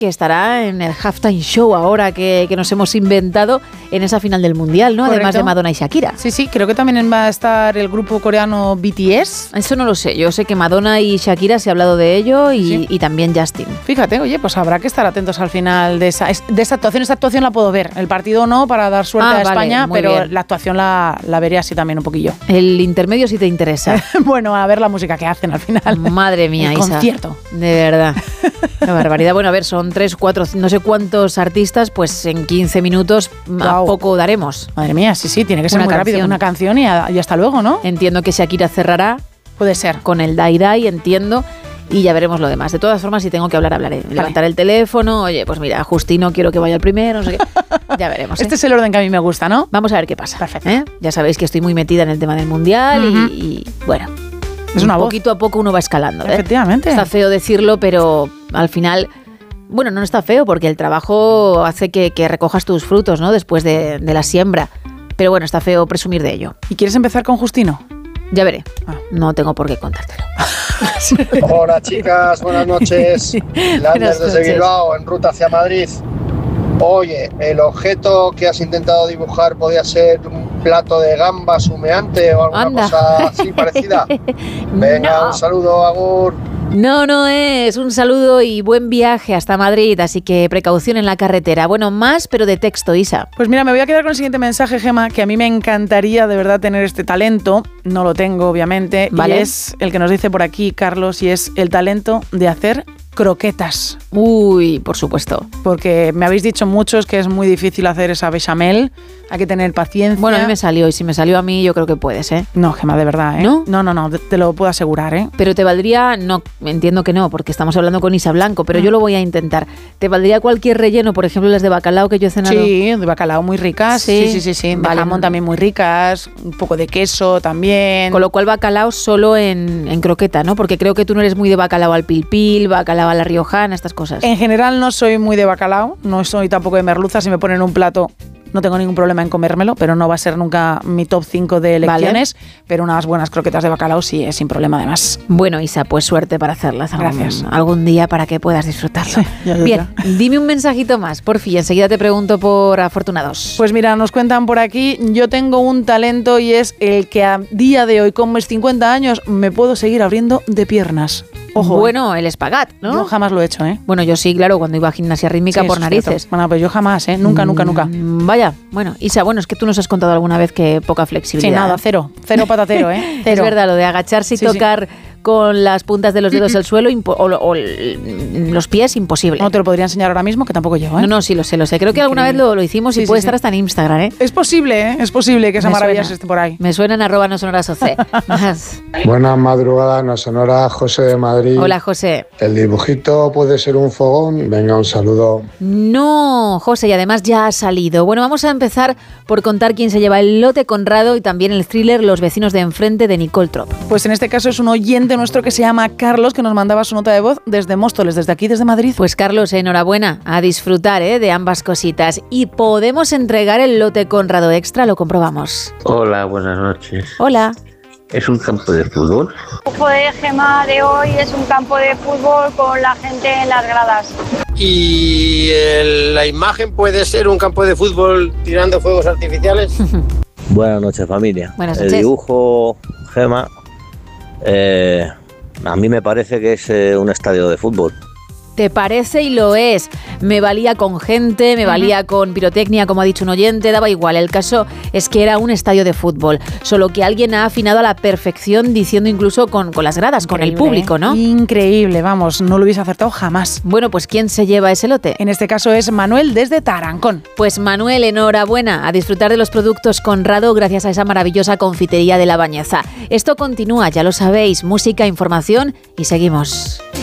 que estará en el halftime show ahora que nos hemos inventado en esa final del Mundial, ¿no? Correcto. Además de Madonna y Shakira. Sí, creo que también va a estar el grupo coreano BTS. Eso no lo sé, yo sé que Madonna y Shakira se ha hablado de ello y también Justin. Fíjate, oye, pues habrá que estar atentos al final de esa actuación. Esta actuación la puedo ver, el partido no, para dar suerte a España, pero bien. La actuación la veré así también un poquillo. El intermedio sí te interesa. Bueno, a ver la música que hacen al final. Madre mía, el Isa. concierto. De verdad. Qué barbaridad. Bueno, a ver, son 3, 4, no sé cuántos artistas, pues en 15 minutos a poco daremos. Madre mía, sí, tiene que ser muy rápido. Una canción y hasta luego, ¿no? Entiendo que Shakira cerrará. Puede ser. Con el Dai Dai, entiendo. Y ya veremos lo demás. De todas formas, si tengo que hablar, hablaré. Vale. Levantar el teléfono. Oye, pues mira, Justino quiero que vaya el primero, no sé qué. Ya veremos. Este es el orden que a mí me gusta, ¿no? Vamos a ver qué pasa. Perfecto. Ya sabéis que estoy muy metida en el tema del Mundial y bueno, es una poquito a poco uno va escalando. Efectivamente. Está feo decirlo, pero al final, bueno, no está feo porque el trabajo hace que recojas tus frutos, ¿no? Después de la siembra. Pero bueno, está feo presumir de ello. ¿Y quieres empezar con Justino? Ya veré. No tengo por qué contártelo. Hola chicas, buenas noches. Lander desde Bilbao, en ruta hacia Madrid. Oye, el objeto que has intentado dibujar podía ser un plato de gambas humeante o alguna cosa así parecida. Venga, un saludo, agur. No es. Un saludo y buen viaje hasta Madrid, así que precaución en la carretera. Bueno, más, pero de texto, Isa. Pues mira, me voy a quedar con el siguiente mensaje, Gema, que a mí me encantaría de verdad tener este talento. No lo tengo, obviamente. ¿Vale? Y es el que nos dice por aquí Carlos, y es el talento de hacer croquetas. Uy, por supuesto. Porque me habéis dicho muchos que es muy difícil hacer esa bechamel. Hay que tener paciencia. Bueno, a mí me salió, y si me salió a mí, yo creo que puedes, ¿eh? No, Gema, de verdad, ¿eh? ¿No? No, te lo puedo asegurar, ¿eh? Pero te valdría, no, entiendo que no, porque estamos hablando con Isa Blanco, pero yo lo voy a intentar. ¿Te valdría cualquier relleno, por ejemplo, las de bacalao que yo he cenado? Sí, de bacalao muy ricas. Sí. De jamón también muy ricas, un poco de queso también. Con lo cual bacalao solo en croqueta, ¿no? Porque creo que tú no eres muy de bacalao al pil, bacalao a la riojana, estas cosas. En general no soy muy de bacalao, no soy tampoco de merluza. Si me ponen un plato, no tengo ningún problema en comérmelo, pero no va a ser nunca mi top 5 de elecciones. Vale. Pero unas buenas croquetas de bacalao sí, sin problema además. Bueno, Isa, pues suerte para hacerlas. Gracias. Algún día para que puedas disfrutarlo. Sí, Bien, dime un mensajito más, por fin. Enseguida te pregunto por afortunados. Pues mira, nos cuentan por aquí, yo tengo un talento y es el que a día de hoy, con mis 50 años, me puedo seguir abriendo de piernas. Ojo. Bueno, el espagat, ¿no? Yo jamás lo he hecho, ¿eh? Bueno, yo sí, claro, cuando iba a gimnasia rítmica por narices. Bueno, pues yo jamás, ¿eh? Nunca. Vaya, bueno, Isa, es que tú nos has contado alguna vez que poca flexibilidad. Sí, nada, cero patatero, ¿eh? Cero. Es verdad, lo de agacharse y tocar con las puntas de los dedos el suelo o los pies, imposible. No te lo podría enseñar ahora mismo, que tampoco llevo, ¿eh? No, sí, lo sé. Creo que alguna vez lo hicimos y puede estar hasta en Instagram, ¿eh? Es posible que esa maravilla esté por ahí. Me suena en @nosonorasoc. Buenas madrugadas, No Sonora, José de Madrid. Hola, José. ¿El dibujito puede ser un fogón? Venga, un saludo. No, José, y además ya ha salido. Bueno, vamos a empezar por contar quién se lleva el lote Conrado y también el thriller Los vecinos de enfrente de Nicole Trop. Pues en este caso es un oyente nuestro que se llama Carlos, que nos mandaba su nota de voz desde Móstoles, desde aquí, desde Madrid. Pues Carlos, enhorabuena, a disfrutar de ambas cositas. Y podemos entregar el lote Conrado Extra, lo comprobamos. Hola, buenas noches. Hola. ¿Es un campo de fútbol? El dibujo de Gema de hoy es un campo de fútbol con la gente en las gradas. ¿Y la imagen puede ser un campo de fútbol tirando fuegos artificiales? Buenas noches, familia. Buenas noches. El dibujo, Gema, a mí me parece que es un estadio de fútbol. ¿Te parece? Y lo es. Me valía con gente, me valía con pirotecnia, como ha dicho un oyente, daba igual. El caso es que era un estadio de fútbol, solo que alguien ha afinado a la perfección diciendo incluso con las gradas, con el público, ¿no? Increíble, vamos, no lo hubiese acertado jamás. Bueno, pues ¿quién se lleva ese lote? En este caso es Manuel desde Tarancón. Pues Manuel, enhorabuena, a disfrutar de los productos Conrado gracias a esa maravillosa confitería de La Bañeza. Esto continúa, ya lo sabéis, música, información y seguimos.